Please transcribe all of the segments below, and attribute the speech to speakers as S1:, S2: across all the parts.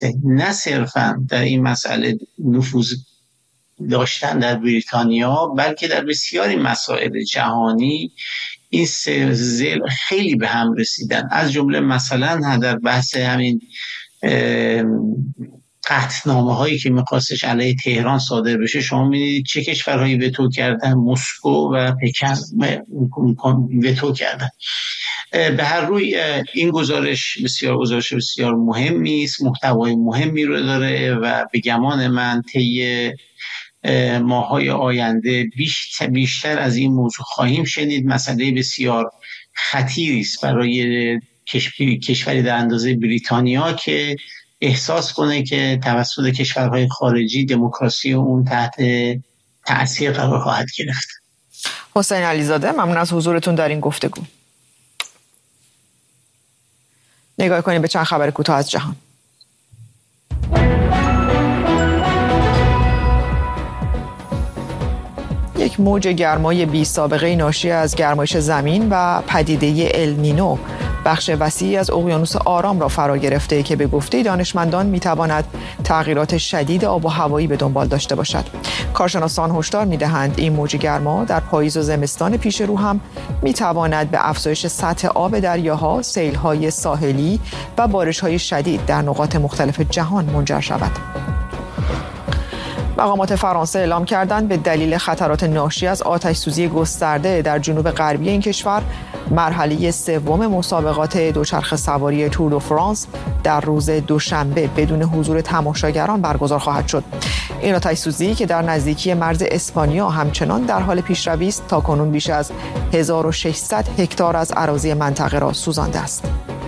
S1: نه صرفا در این مسئله نفوذ داشتن در بریتانیا، بلکه در بسیاری مسائل جهانی این سه ضلع خیلی به هم رسیدن. از جمله مثلا در بحث همین قطعنامه هایی که میخواستش علیه تهران صادر بشه، شما میدید چه کشورهایی وتو کردن؟ مسکو و پکن وتو کردن. به هر روی این گزارش بسیار مهمی است، محتوای مهمی رو داره و به گمان من طی ماه‌های آینده بیشتر از این موضوع خواهیم شنید. مسئله بسیار خطیری است برای کشوری در اندازه بریتانیا که احساس کنه که توسط کشورهای خارجی دموکراسی اون تحت تأثیر قرار خواهد گرفت.
S2: حسین علیزاده، ممنون از حضورتون در این گفتگو. نگاه کنیم به چند خبر کوتاه از جهان. یک موج گرمای بی سابقه ناشی از گرمایش زمین و پدیده النینو بخش وسیعی از اقیانوس آرام را فرا گرفته که به گفته دانشمندان میتواند تغییرات شدید آب و هوایی به دنبال داشته باشد. کارشناسان هشدار میدهند این موج گرما در پاییز و زمستان پیش رو هم میتواند به افزایش سطح آب دریاها، سیل‌های ساحلی و بارش‌های شدید در نقاط مختلف جهان منجر شود. مقامات فرانسه اعلام کردند به دلیل خطرات ناشی از آتش‌سوزی گسترده در جنوب غربی این کشور، مرحله سوم مسابقات دوچرخه سواری تور دو فرانس در روز دوشنبه بدون حضور تماشاگران برگزار خواهد شد. این آتش‌سوزی که در نزدیکی مرز اسپانیا همچنان در حال پیشروی است، تاکنون بیش از 1600 هکتار از اراضی منطقه را سوزانده است.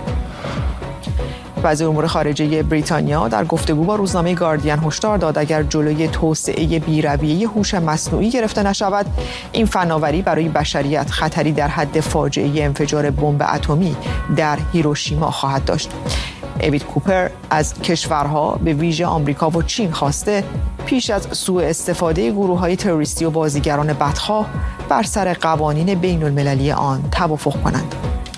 S2: وزیر امور خارجه بریتانیا در گفتگو با روزنامه گاردین هشدار داد اگر جلوی توسعه بی‌رویه هوش مصنوعی گرفته نشود، این فناوری برای بشریت خطری در حد فاجعه انفجار بمب اتمی در هیروشیما خواهد داشت. اوید کوپر از کشورها به ویژه آمریکا و چین خواسته پیش از سوء استفاده گروه‌های تروریستی و بازیگران بدخواه بر سر قوانین بین‌المللی آن توافق کنند.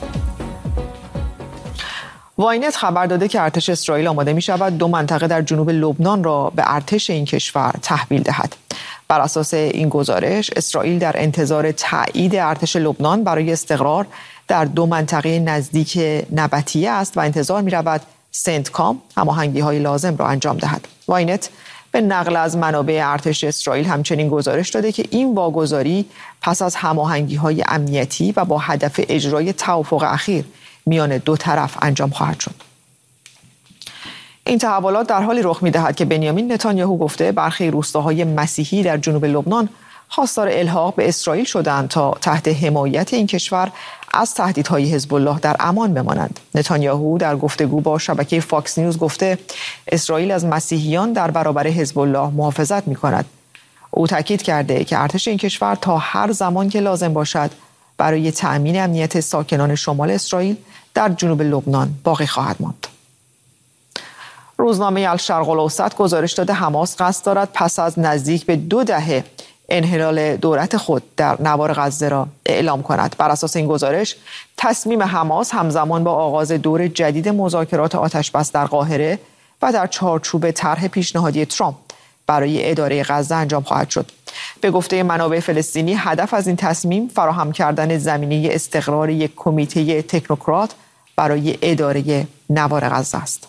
S2: واینت خبر داده که ارتش اسرائیل آماده می شود 2 منطقه در جنوب لبنان را به ارتش این کشور تحویل دهد. بر اساس این گزارش، اسرائیل در انتظار تایید ارتش لبنان برای استقرار در 2 منطقه نزدیک نبطیه است و انتظار می رود سنتکام هماهنگی‌های لازم را انجام دهد. واینت به نقل از منابع ارتش اسرائیل همچنین گزارش داده که این واگذاری پس از هماهنگی‌های امنیتی و با هدف اجرای توافق اخیر میان 2 طرف انجام خواهد شد. این تحولات در حالی رخ می‌دهد که بنیامین نتانیاهو گفته برخی روستاهای مسیحی در جنوب لبنان خواستار الحاق به اسرائیل شدند تا تحت حمایت این کشور از تهدیدهای حزب الله در امان بمانند. نتانیاهو در گفتگو با شبکه فاکس نیوز گفته اسرائیل از مسیحیان در برابر حزب الله محافظت می‌کند. او تاکید کرده که ارتش این کشور تا هر زمان که لازم باشد برای تأمین امنیت ساکنان شمال اسرائیل در جنوب لبنان باقی خواهد ماند. روزنامه الشرق الاوسط گزارش داده حماس قصد دارد پس از نزدیک به 2 دهه انحلال دولت خود در نوار غزه را اعلام کند. بر اساس این گزارش، تصمیم حماس همزمان با آغاز دور جدید مذاکرات آتش‌بس در قاهره و در چارچوب طرح پیشنهادی ترامپ برای اداره غزه انجام خواهد شد. به گفته منابع فلسطینی، هدف از این تصمیم فراهم کردن زمینه استقرار یک کمیته تکنوکرات برای اداره نوار غزه است.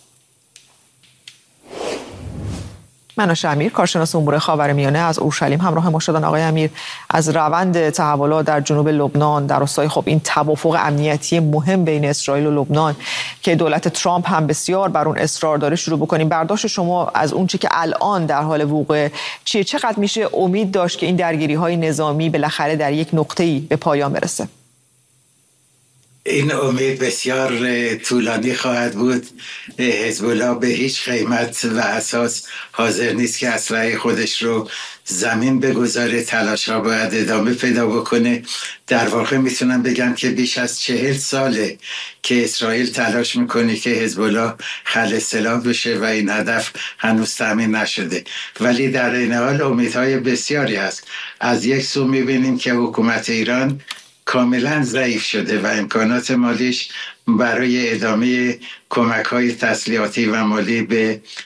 S2: مناش امیر، کارشناس امور خاورمیانه از اورشلیم همراه ما شدن. آقای امیر، از روند تحولات در جنوب لبنان در راستای این توافق امنیتی مهم بین اسرائیل و لبنان که دولت ترامپ هم بسیار بر اون اصرار داره شروع بکنیم. برداشت شما از اون چی که الان در حال وقوع چیه؟ چقدر میشه امید داشت که این درگیری‌های نظامی بالاخره در یک نقطه‌ای به پایان برسه؟
S3: این امید بسیار طولانی خواهد بود. حزب الله به هیچ قیمت و اساس حاضر نیست که اسلحه خودش رو زمین بگذاره. تلاش ها باید ادامه پیدا بکنه. در واقع میتونم بگم که بیش از 40 ساله که اسرائیل تلاش میکنه که حزب الله خلع سلاح بشه و این هدف هنوز تامین نشده، ولی در این حال امیدهای بسیاری هست. از یک سو میبینیم که حکومت ایران کاملا ضعیف شده و امکانات مالیش برای ادامه کمک های تسلیحاتی و مالی به